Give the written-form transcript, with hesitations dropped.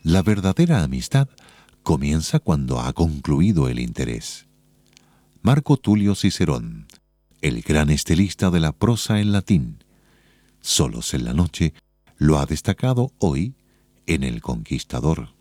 La verdadera amistad comienza cuando ha concluido el interés. Marco Tulio Cicerón, el gran estilista de la prosa en latín, Solos en la noche, lo ha destacado hoy en El Conquistador.